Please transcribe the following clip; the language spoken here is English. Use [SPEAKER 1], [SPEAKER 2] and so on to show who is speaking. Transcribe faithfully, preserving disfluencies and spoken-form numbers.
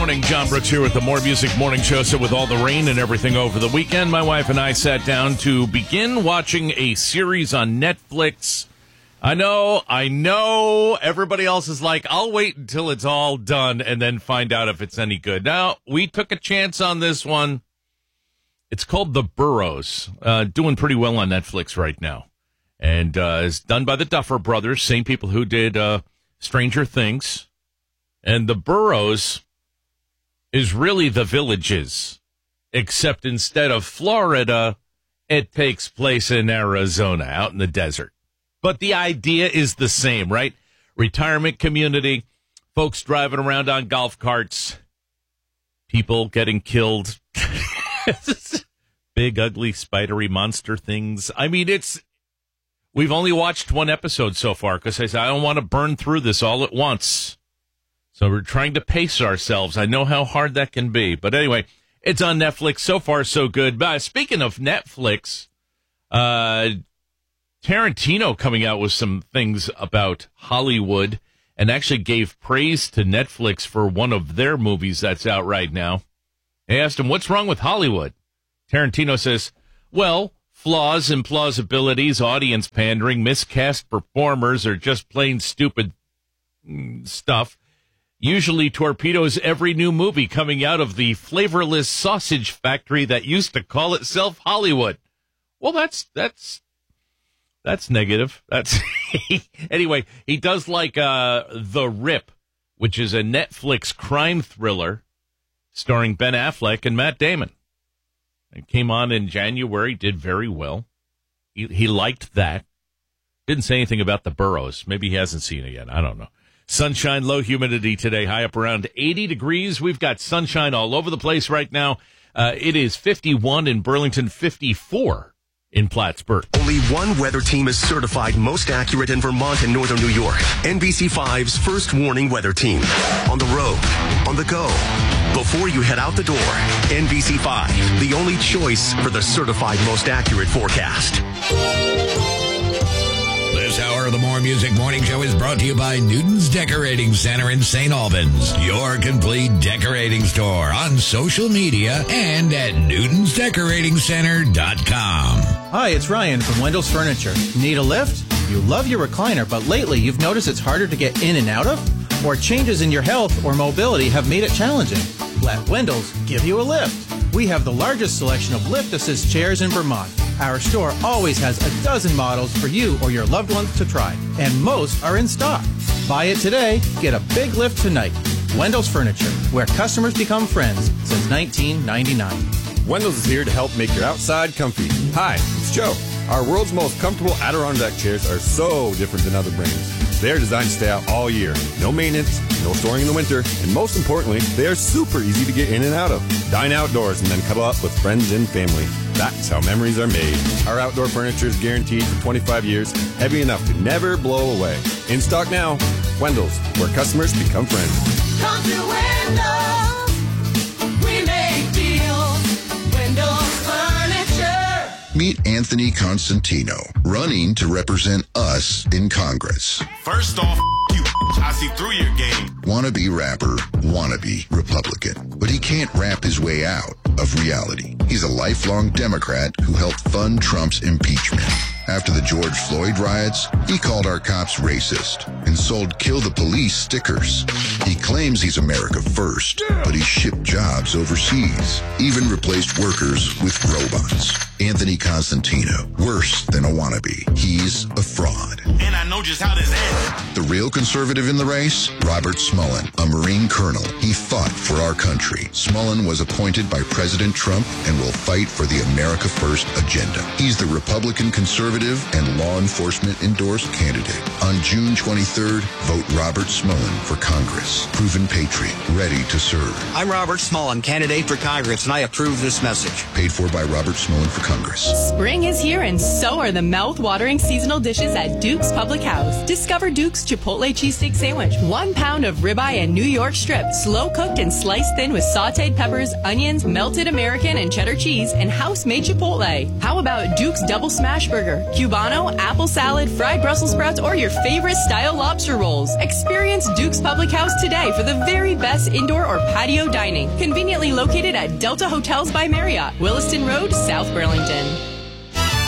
[SPEAKER 1] morning. John Brooks here with the More Music Morning Show. So with all the rain and everything over the weekend, my wife and I sat down to begin watching a series on Netflix. I know, I know everybody else is like, I'll wait until it's all done and then find out if it's any good. Now, we took a chance on this one. It's called The Burrows, uh, doing pretty well on Netflix right now. And uh, it's done by the Duffer Brothers, same people who did uh, Stranger Things. And The Burrows is really The Villages, except instead of Florida, it takes place in Arizona, out in the desert. But the idea is the same, right? Retirement community, folks driving around on golf carts, people getting killed, big, ugly, spidery monster things. I mean, it's, we've only watched one episode so far because I said, I don't want to burn through this all at once. So we're trying to pace ourselves. I know how hard that can be. But anyway, it's on Netflix. So far, so good. But speaking of Netflix, uh, Tarantino coming out with some things about Hollywood and actually gave praise to Netflix for one of their movies that's out right now. They asked him, what's wrong with Hollywood? Tarantino says, well, flaws, implausibilities, audience pandering, miscast performers, or just plain stupid stuff usually torpedoes every new movie coming out of the flavorless sausage factory that used to call itself Hollywood. Well, that's that's that's negative. That's anyway. He does like uh, The Rip, which is a Netflix crime thriller starring Ben Affleck and Matt Damon. It came on in January, did very well. He, he liked that. Didn't say anything about The Burrows. Maybe he hasn't seen it yet. I don't know. Sunshine, low humidity today, high up around eighty degrees. We've got sunshine all over the place right now. Uh, it is fifty-one in Burlington, fifty-four in Plattsburgh.
[SPEAKER 2] Only one weather team is certified most accurate in Vermont and northern New York. N B C five's First Warning Weather Team. On the road, on the go, before you head out the door. N B C five, the only choice for the certified most accurate forecast.
[SPEAKER 3] This hour of the More Music Morning Show is brought to you by Newton's Decorating Center in Saint Albans, your complete decorating store on social media and at newtons decorating center dot com.
[SPEAKER 4] Hi, it's Ryan from Wendell's Furniture. Need a lift? You love your recliner, but lately you've noticed it's harder to get in and out of? Or changes in your health or mobility have made it challenging? Let Wendell's give you a lift. We have the largest selection of lift assist chairs in Vermont. Our store always has a dozen models for you or your loved ones to try, and most are in stock. Buy it today, get a big lift tonight. Wendell's Furniture, where customers become friends since nineteen ninety-nine.
[SPEAKER 5] Wendell's is here to help make your outside comfy. Hi, it's Joe. Our world's most comfortable Adirondack chairs are so different than other brands. They're designed to stay out all year. No maintenance, no storing in the winter, and most importantly, they are super easy to get in and out of. Dine outdoors and then cuddle up with friends and family. That's how memories are made. Our outdoor furniture is guaranteed for twenty-five years, heavy enough to never blow away. In stock now, Wendell's, where customers become friends.
[SPEAKER 6] Come to Wendell's. We make deals. Wendell's Furniture.
[SPEAKER 7] Meet Anthony Constantino, running to represent us in Congress.
[SPEAKER 8] First off, you, I see through your game.
[SPEAKER 7] Wannabe rapper, wannabe Republican. But he can't rap his way out of reality. He's a lifelong Democrat who helped fund Trump's impeachment. After the George Floyd riots, he called our cops racist and sold Kill the Police stickers. He claims he's America first, but he shipped jobs overseas, even replaced workers with robots. Anthony Constantino, worse than a wannabe. He's a fraud.
[SPEAKER 8] And I know just how this ends.
[SPEAKER 7] The real conservative in the race? Robert Smullen, a Marine colonel. He fought for our country. Smullen was appointed by President Trump and will fight for the America First agenda. He's the Republican conservative and law enforcement endorsed candidate. On June twenty-third, vote Robert Smullen for Congress. Proven patriot, ready to serve.
[SPEAKER 9] I'm Robert Smullen, candidate for Congress, and I approve this message.
[SPEAKER 7] Paid for by Robert Smullen for Congress.
[SPEAKER 10] Spring is here, and so are the mouth-watering seasonal dishes at Duke's Public House. Discover Duke's Chipotle Cheesesteak Sandwich. One pound of ribeye and New York strip, slow-cooked and sliced thin with sautéed peppers, onions, melted American and cheddar cheese, and house-made Chipotle. How about Duke's Double Smash Burger? Cubano, apple salad, fried Brussels sprouts, or your favorite style lobster rolls. Experience Duke's Public House today for the very best indoor or patio dining. Conveniently located at Delta Hotels by Marriott, Williston Road, South Burlington.